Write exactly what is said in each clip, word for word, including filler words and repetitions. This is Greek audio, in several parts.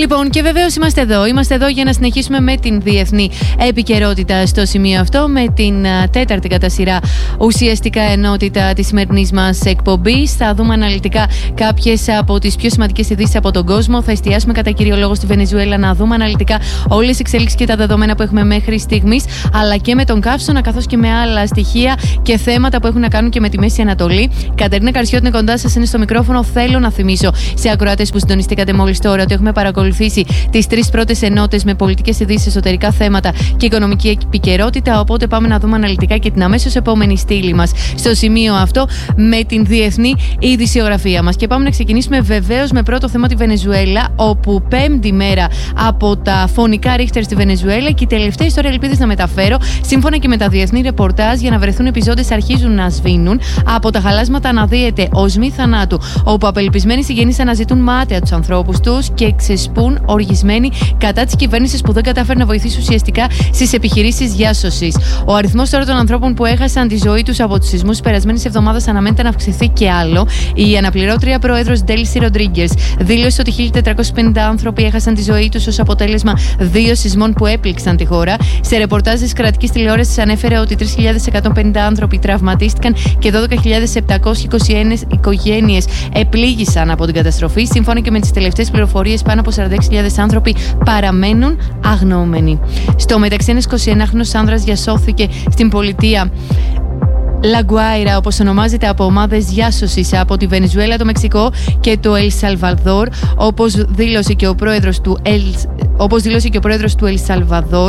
Λοιπόν, και βεβαίως είμαστε εδώ. Είμαστε εδώ για να συνεχίσουμε με την διεθνή επικαιρότητα στο σημείο αυτό, με την τέταρτη κατά σειρά ουσιαστικά ενότητα της σημερινής μας εκπομπής. Θα δούμε αναλυτικά κάποιες από τις πιο σημαντικές ειδήσεις από τον κόσμο. Θα εστιάσουμε κατά κύριο λόγο στη Βενεζουέλα, να δούμε αναλυτικά όλες τις εξελίξεις και τα δεδομένα που έχουμε μέχρι στιγμής, αλλά και με τον καύσωνα, καθώς και με άλλα στοιχεία και θέματα που έχουν να κάνουν και με τη Μέση Ανατολή. Κατερίνα Καρσιώτη είναι κοντά σας, είναι στο μικρόφωνο. Θέλω να θυμίσω σε ακροατές που συντονιστήκατε μόλις τώρα ότι έχουμε παρακολουθήσει τις τρεις πρώτες ενότητες με πολιτικές ειδήσεις, εσωτερικά θέματα και οικονομική επικαιρότητα. Οπότε πάμε να δούμε αναλυτικά και την αμέσως επόμενη στήλη μας στο σημείο αυτό με την διεθνή ειδησιογραφία μας. Και πάμε να ξεκινήσουμε βεβαίως με πρώτο θέμα τη Βενεζουέλα, όπου πέμπτη μέρα από τα φωνικά ρίχτερ στη Βενεζουέλα και η τελευταία ιστορία ελπίδες να μεταφέρω, σύμφωνα και με τα διεθνή ρεπορτάζ, για να βρεθούν επιζώντες αρχίζουν να σβήνουν. Από τα χαλάσματα αναδύεται οσμή θανάτου, όπου απελπισμένοι συγγενείς αναζητούν μάταια τους ανθρώπους τους και ξεσπούν οργισμένοι κατά της κυβέρνησης που δεν κατάφερε να βοηθήσει ουσιαστικά στις επιχειρήσεις διάσωσης. Ο αριθμός τώρα των ανθρώπων που έχασαν τη ζωή τους από τους σεισμούς της περασμένης εβδομάδας αναμένεται να αυξηθεί και άλλο. Η αναπληρώτρια πρόεδρος Ντέλσι Ροντρίγκες δήλωσε ότι χίλια τετρακόσιοι πενήντα άνθρωποι έχασαν τη ζωή τους ως αποτέλεσμα δύο σεισμών που έπληξαν τη χώρα. Σε ρεπορτάζ της κρατικής τηλεόρασης ανέφερε ότι τρεις χιλιάδες εκατόν πενήντα άνθρωποι τραυματίστηκαν και δώδεκα χιλιάδες επτακόσιες είκοσι ένα οικογένειες επλήγησαν από την καταστροφή. Σύμφωνα και με τις τελευταίες πληροφορίες, πάνω από σαράντα έξι χιλιάδες άνθρωποι παραμένουν αγνοούμενοι. Στο μεταξύ, ένας εικοσιενάχρονος άνδρας διασώθηκε στην πολιτεία Λαγκουάιρα, όπως ονομάζεται από ομάδες διάσωσης από τη Βενεζουέλα, το Μεξικό και το Ελ Σαλβαδόρ, όπως δήλωσε και ο πρόεδρος του Ελ, όπως δήλωσε και ο πρόεδρος του Ελ Σαλβαδόρ,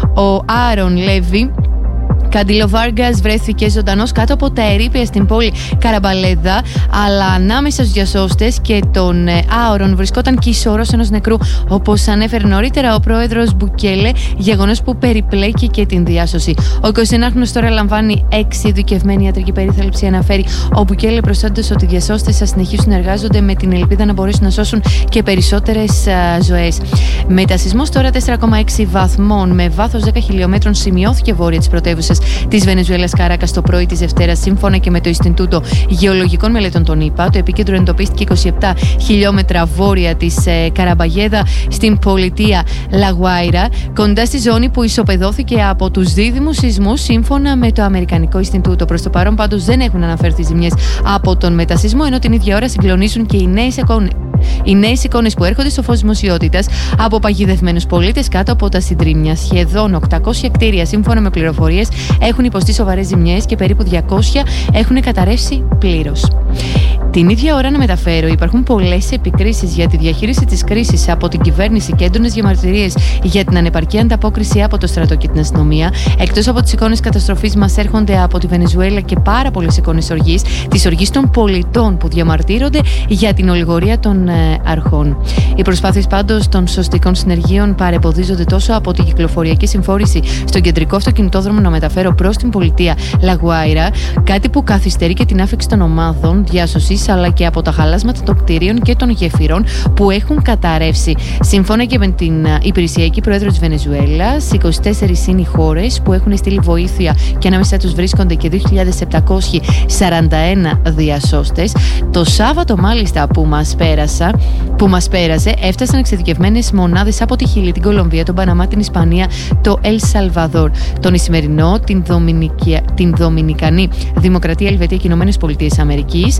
ο Άρον Λέβι. Καντήλο Βάργκας βρέθηκε ζωντανός κάτω από τα ερείπια στην πόλη Καραμπαλέδα, αλλά ανάμεσα στους διασώστες και τον Άωρον βρισκόταν και η σωρός ενός νεκρού, όπως ανέφερε νωρίτερα ο πρόεδρος Μπουκέλε, γεγονός που περιπλέκει και την διάσωση. Ο εικοσιενάχρονος τώρα λαμβάνει εξειδικευμένη ιατρική περίθαλψη, αναφέρει ο Μπουκέλε, προσθέτοντας ότι οι διασώστες θα συνεχίσουν να εργάζονται με την ελπίδα να μπορέσουν να σώσουν και περισσότερες ζωές. Μετασεισμός τώρα τέσσερα κόμμα έξι βαθμών με βάθος δέκα χιλιόμετρων σημειώθηκε βόρεια της πρωτεύουσας της Βενεζουέλας Καράκας το πρωί της Δευτέρας, σύμφωνα και με το Ινστιτούτο Γεωλογικών Μελετών των ΗΠΑ. Το επίκεντρο εντοπίστηκε είκοσι επτά χιλιόμετρα βόρεια της ε, Καραμπαγέδα, στην πολιτεία Λαγουάιρα, κοντά στη ζώνη που ισοπεδώθηκε από τους δίδυμους σεισμούς, σύμφωνα με το Αμερικανικό Ινστιτούτο. Προς το παρόν, πάντως, δεν έχουν αναφέρθει ζημιές από τον μετασεισμό, ενώ την ίδια ώρα συγκλονίζουν και οι νέες εικόνες. Οι νέες εικόνες που έρχονται στο φως δημοσιότητας από παγιδευμένους πολίτες κάτω από τα συντρίμμια. Σχεδόν οκτακόσια κτίρια, σύμφωνα με πληροφορίες, έχουν υποστεί σοβαρές ζημιές και περίπου διακόσια έχουν καταρρεύσει πλήρως. Την ίδια ώρα, να μεταφέρω, υπάρχουν πολλές επικρίσεις για τη διαχείριση της κρίσης από την κυβέρνηση και έντονες διαμαρτυρίες για την ανεπαρκή ανταπόκριση από το στρατό και την αστυνομία. Εκτός από τις εικόνες καταστροφής, μας έρχονται από τη Βενεζουέλα και πάρα πολλές εικόνες οργής, της οργής των πολιτών που διαμαρτύρονται για την ολιγορία των ε, αρχών. Οι προσπάθειες πάντως των σωστικών συνεργείων παρεμποδίζονται τόσο από την κυκλοφοριακή συμφόρηση στον κεντρικό αυτοκινητόδρομο, να μεταφέρω, προς την πολιτεία Λαγουάιρα, κάτι που καθυστερεί και την άφηξη των ομάδων διάσωσης, αλλά και από τα χαλάσματα των κτηρίων και των γεφυρών που έχουν καταρρεύσει. Σύμφωνα και με την υπηρεσιακή πρόεδρο της Βενεζουέλας, είκοσι τέσσερις είναι οι χώρες που έχουν στείλει βοήθεια και ανάμεσα τους βρίσκονται και δύο χιλιάδες επτακόσιοι σαράντα ένα διασώστες. Το Σάββατο, μάλιστα, που μας, πέρασα, που μας πέρασε, έφτασαν εξειδικευμένες μονάδες από τη Χιλή, την Κολομβία, τον Παναμά, την Ισπανία, το Ελ Σαλβαδόρ, τον Ισημερινό, την, την Δομινικανή Δημοκρατία, Ελβετία και Ηνωμένες Πολιτείες Αμερικής.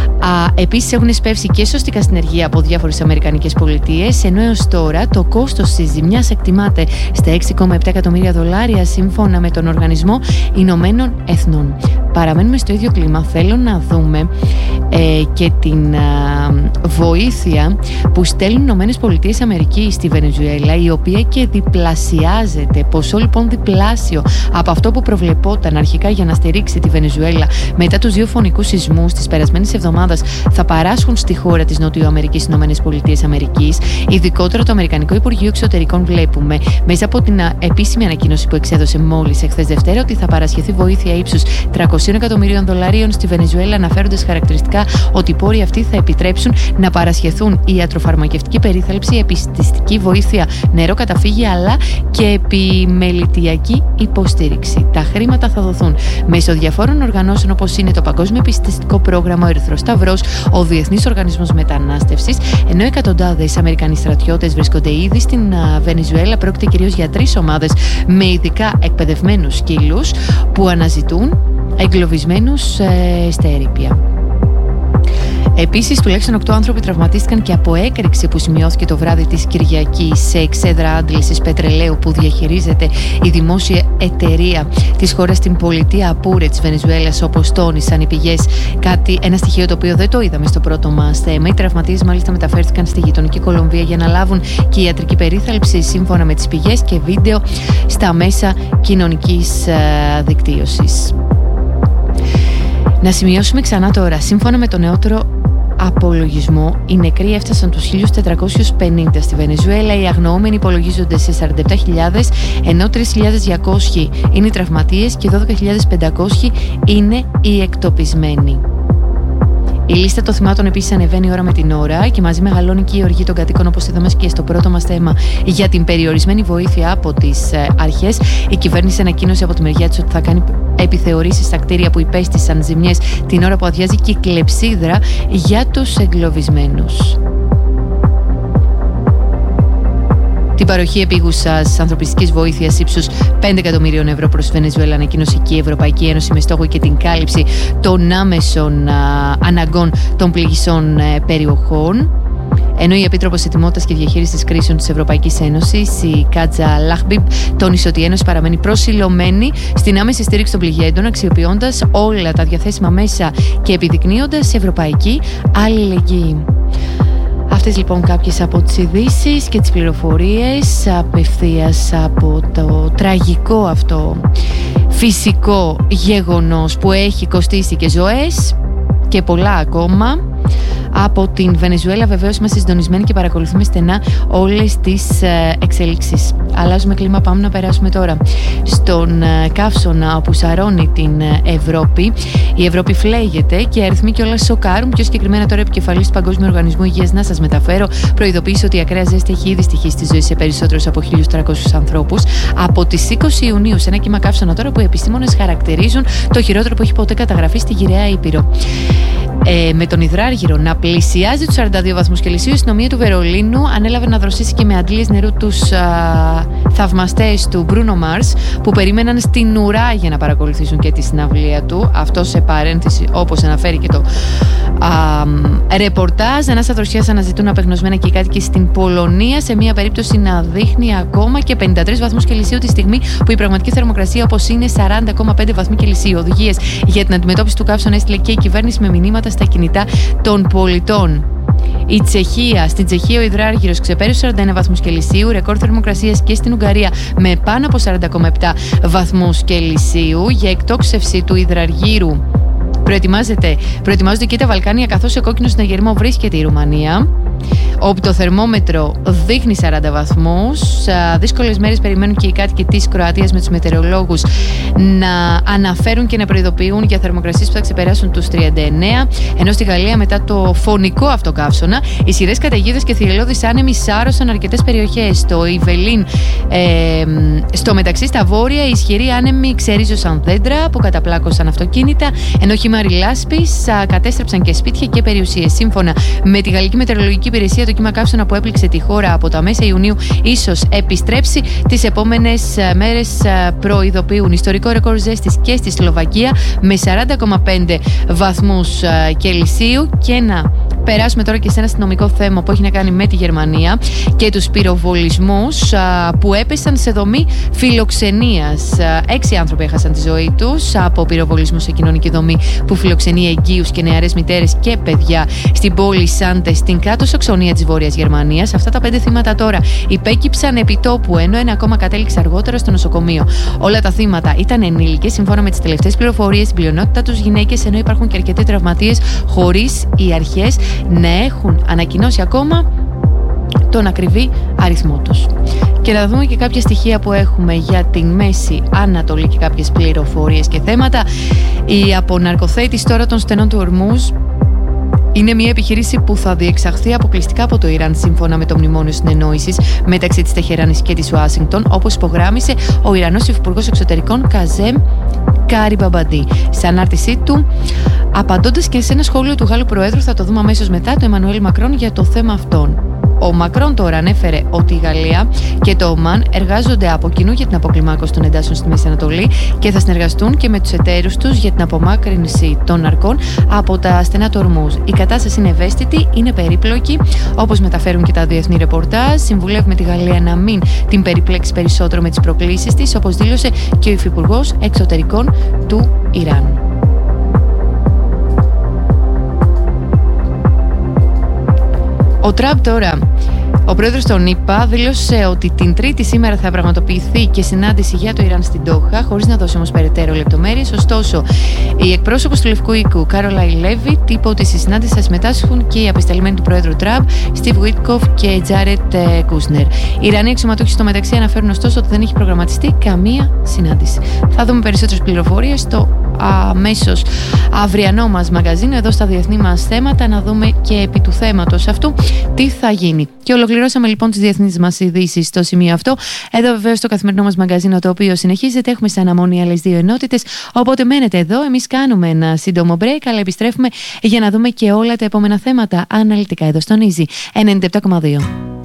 Επίσης, έχουν εσπεύσει και σωστικά συνεργεία από διάφορες αμερικανικές πολιτείες, ενώ έως τώρα το κόστος της ζημιάς εκτιμάται στα έξι κόμμα επτά εκατομμύρια δολάρια, σύμφωνα με τον Οργανισμό Ηνωμένων Εθνών. Παραμένουμε στο ίδιο κλίμα. Θέλω να δούμε ε, και την α, βοήθεια που στέλνουν οι Ηνωμένες Πολιτείες Αμερικής στη Βενεζουέλα, η οποία και διπλασιάζεται, ποσό λοιπόν διπλάσιο από αυτό που προβλεπόταν αρχικά για να στηρίξει τη Βενεζουέλα μετά τους δύο φωνικούς σεισμούς της περασμένης εβδομάδας, θα παράσχουν στη χώρα της Νοτιοαμερικής οι Ηνωμένες Πολιτείες Αμερικής. Ειδικότερα το Αμερικανικό Υπουργείο Εξωτερικών, βλέπουμε μέσα από την επίσημη ανακοίνωση που εξέδωσε μόλις εχθές Δευτέρα, ότι θα παρασχεθεί βοήθεια ύψους τριακόσια εκατομμυρίων δολαρίων στη Βενεζουέλα, αναφέροντας χαρακτηριστικά ότι οι πόροι αυτοί θα επιτρέψουν να παρασχεθεί παρασχεθούν ιατροφαρμακευτική περίθαλψη, επιστηστική βοήθεια, νερό, καταφύγια αλλά και επιμελητιακή υποστήριξη. Τα χρήματα θα δοθούν μέσω διαφόρων οργανώσεων όπως είναι το Παγκόσμιο Επιστηστικό Πρόγραμμα, ο Ερυθρός Σταυρός, ο Διεθνής Οργανισμός Μετανάστευσης, ενώ εκατοντάδες Αμερικανοί στρατιώτες βρίσκονται ήδη στην Βενεζουέλα. Πρόκειται κυρίως για τρεις ομάδες με ειδικά εκπαιδευμένους σκύλους που αναζητούν εγκλωβισμένους ε, στα ερείπια. Επίσης, τουλάχιστον οκτώ άνθρωποι τραυματίστηκαν και από έκρηξη που σημειώθηκε το βράδυ της Κυριακής σε εξέδρα άντλησης πετρελαίου που διαχειρίζεται η δημόσια εταιρεία της χώρας στην πολιτεία Απούρε της Βενεζουέλας, όπως τόνισαν οι πηγές. Κάτι, ένα στοιχείο το οποίο δεν το είδαμε στο πρώτο μας θέμα. Οι τραυματίες μάλιστα μεταφέρθηκαν στη γειτονική Κολομβία για να λάβουν και ιατρική περίθαλψη, σύμφωνα με τις πηγές και βίντεο στα μέσα κοινωνικής ε, δικτύωσης. Να σημειώσουμε ξανά τώρα, σύμφωνα με το νεότερο απολογισμό, οι νεκροί έφτασαν τους χίλια τετρακόσιους πενήντα στη Βενεζουέλα, οι αγνοούμενοι υπολογίζονται σε σαράντα επτά χιλιάδες, ενώ τρεις χιλιάδες διακόσιοι είναι οι τραυματίες και δώδεκα χιλιάδες πεντακόσιοι είναι οι εκτοπισμένοι. Η λίστα των θυμάτων επίσης ανεβαίνει ώρα με την ώρα και μαζί μεγαλώνει και η οργή των κατοίκων, όπως είδαμε και στο πρώτο μας θέμα για την περιορισμένη βοήθεια από τις αρχές. Η κυβέρνηση ανακοίνωσε από τη μεριά της ότι θα κάνει επιθεωρήσεις στα κτίρια που υπέστησαν ζημιές την ώρα που αδειάζει και η κλεψίδρα για τους εγκλωβισμένους. Την παροχή επίγουσας ανθρωπιστικής βοήθειας ύψους πέντε εκατομμυρίων ευρώ προς τη Βενεζουέλα ανακοίνωσε και η Ευρωπαϊκή Ένωση με στόχο και την κάλυψη των άμεσων α, αναγκών των πληγισών ε, περιοχών. Ενώ η Επίτροπος Ετοιμότητας και Διαχείρισης Κρίσεων της Ευρωπαϊκής Ένωσης, η Κάτζα Λάχμπιμπ, τόνισε ότι η Ένωση παραμένει προσιλωμένη στην άμεση στήριξη των πληγέντων, αξιοποιώντας όλα τα διαθέσιμα μέσα και επιδεικνύοντας ευρωπαϊκή αλληλεγγύη. Αυτές λοιπόν κάποιες από τις ειδήσεις και τις πληροφορίες απευθείας από το τραγικό αυτό φυσικό γεγονός που έχει κοστίσει και ζωές και πολλά ακόμα από την Βενεζουέλα. Βεβαίως είμαστε συντονισμένοι και παρακολουθούμε στενά όλες τις εξελίξεις. Αλλάζουμε κλίμα, πάμε να περάσουμε τώρα στον καύσωνα όπου σαρώνει την Ευρώπη. Η Ευρώπη φλέγεται και οι αριθμοί κιόλας σοκάρουν. Πιο συγκεκριμένα τώρα, επικεφαλής του Παγκόσμιου Οργανισμού Υγείας, να σας μεταφέρω, προειδοποίησε ότι η ακραία ζέστη έχει ήδη στοιχήσει στη ζωή σε περισσότερους από χίλιους τριακόσιους ανθρώπους. Από τις είκοσι Ιουνίου, σε ένα κύμα καύσωνα τώρα που οι επιστήμονες χαρακτηρίζουν το χειρότερο που έχει ποτέ καταγραφεί στη Γυραιά Ήπειρο. Ε, με τον υδράργυρο να πλησιάζει τους σαράντα δύο βαθμούς Κελσίου, η αστυνομία του Βερολίνου ανέλαβε να δροσίσει και με αντλίες νερού τους α, θαυμαστές του Bruno Mars που περίμεναν στην ουρά για να παρακολουθήσουν και τη συναυλία του. Αυτό σε παρένθεση, όπως αναφέρει και το α, ρεπορτάζ. Ένας αδροσιάς αναζητούν απεγνωσμένα και οι κάτοικοι στην Πολωνία, σε μια περίπτωση να δείχνει ακόμα και πενήντα τρεις βαθμούς Κελσίου τη στιγμή που η πραγματική θερμοκρασία όπως είναι σαράντα κόμμα πέντε βαθμοί Κελσίου. Οδηγίες για την αντιμετώπιση του καύσωνα έστειλε και η κυβέρνηση με μηνύματα στα κινητά των πολιτών. Η Τσεχία, στην Τσεχία ο υδράργυρος ξεπέρασε σαράντα ένα βαθμούς Κελσίου, ρεκόρ θερμοκρασίας και στην Ουγγαρία με πάνω από σαράντα κόμμα επτά βαθμούς Κελσίου. Για εκτόξευση του υδραργύρου προετοιμάζεται, προετοιμάζονται και τα Βαλκάνια, καθώς σε κόκκινο συναγερμό βρίσκεται η Ρουμανία, όπου το θερμόμετρο δείχνει σαράντα βαθμούς. Δύσκολες μέρες περιμένουν και οι κάτοικοι της Κροατίας, με τους μετεωρολόγους να αναφέρουν και να προειδοποιούν για θερμοκρασίες που θα ξεπεράσουν τους τριάντα εννέα. Ενώ στη Γαλλία, μετά το φωνικό αυτό καύσωνα, ισχυρές καταιγίδες και θηριώδεις άνεμοι σάρωσαν αρκετές περιοχές. Στο Ιβελίν, ε, στο μεταξύ, στα βόρεια, οι ισχυροί άνεμοι ξερίζωσαν δέντρα που καταπλάκωσαν αυτοκίνητα, ενώ χειμάρι λάσπης κατέστρεψαν και σπίτια και περιουσίες. Σύμφωνα με τη Γαλλική Μετεωρολογική Υπηρεσία, το κύμα καύσωνα που έπληξε τη χώρα από τα μέσα Ιουνίου ίσως επιστρέψει τις επόμενες μέρες, προειδοποιούν. Ιστορικό ρεκόρ ζέστης και στη Σλοβακία με σαράντα κόμμα πέντε βαθμούς Κελσίου. Και να περάσουμε τώρα και σε ένα αστυνομικό θέμα που έχει να κάνει με τη Γερμανία και τους πυροβολισμούς που έπεσαν σε δομή φιλοξενίας. Έξι άνθρωποι έχασαν τη ζωή τους από πυροβολισμούς σε κοινωνική δομή που φιλοξενεί εγγύους και νεαρές μητέρες και παιδιά στην πόλη Σάντε, στην κάτω Σαξονία της Βόρειας Γερμανίας. Αυτά τα πέντε θύματα τώρα υπέκυψαν επί τόπου, ενώ ένα ακόμα κατέληξε αργότερα στο νοσοκομείο. Όλα τα θύματα ήταν ενήλικες, σύμφωνα με τις τελευταίες πληροφορίες, στην πλειονότητα τους γυναίκες, ενώ υπάρχουν και αρκετοί τραυματίες, χωρίς οι αρχές να έχουν ανακοινώσει ακόμα τον ακριβή αριθμό τους. Και να δούμε και κάποια στοιχεία που έχουμε για την Μέση Ανατολή και κάποιες πληροφορίες και θέματα. Η αποναρκοθέτηση τώρα των στενών του Ορμούζ Είναι μια επιχείρηση που θα διεξαχθεί αποκλειστικά από το Ιράν, σύμφωνα με το μνημόνιο συνεννόησης μεταξύ της Τεχεράνης και της Ουάσιγκτον, όπως υπογράμμισε ο Ιρανός Υφυπουργός Εξωτερικών Καζέμ Γκαριμπαμπαντί. Σε ανάρτησή του, απαντώντας και σε ένα σχόλιο του Γάλλου Προέδρου, θα το δούμε αμέσως μετά, του Εμμανουέλ Μακρόν για το θέμα αυτόν. Ο Μακρόν τώρα ανέφερε ότι η Γαλλία και το Ομάν εργάζονται από κοινού για την αποκλιμάκωση των εντάσεων στη Μέση Ανατολή και θα συνεργαστούν και με τους εταίρους τους για την απομάκρυνση των ναρκών από τα στενά του Ορμούζ. Η κατάσταση είναι ευαίσθητη, είναι περίπλοκη, όπως μεταφέρουν και τα διεθνή ρεπορτάζ. Συμβουλεύουμε τη Γαλλία να μην την περιπλέξει περισσότερο με τις προκλήσεις της, όπως δήλωσε και ο Υφυπουργός Εξωτερικών του Ιράν. Ο Τραμπ τώρα, ο πρόεδρος των ΗΠΑ, δήλωσε ότι την Τρίτη σήμερα θα πραγματοποιηθεί και συνάντηση για το Ιράν στην Ντόχα, χωρίς να δώσει όμως περαιτέρω λεπτομέρειες. Ωστόσο, η εκπρόσωπος του Λευκού Οίκου, Κάρολαϊν Λέβι, είπε ότι στη συνάντηση θα συμμετάσχουν και οι απεσταλμένοι του πρόεδρου Τραμπ, Στιβ Γουίτκοφ και Τζάρετ Κούσνερ. Οι Ιρανοί αξιωματούχοι στο μεταξύ αναφέρουν ωστόσο ότι δεν έχει προγραμματιστεί καμία συνάντηση. Θα δούμε περισσότερες πληροφορίες στο αμέσως αυριανό μας μαγαζίνο, εδώ στα διεθνή μας θέματα, να δούμε και επί του θέματος αυτού τι θα γίνει. Και ολοκληρώσαμε λοιπόν τις διεθνείς μας ειδήσεις στο σημείο αυτό. Εδώ βεβαίως το καθημερινό μας μαγαζίνο, το οποίο συνεχίζεται. Έχουμε σε αναμονή άλλες δύο ενότητες. Οπότε μένετε εδώ. Εμείς κάνουμε ένα σύντομο break, αλλά επιστρέφουμε για να δούμε και όλα τα επόμενα θέματα αναλυτικά εδώ στον Easy ενενήντα επτά κόμμα δύο.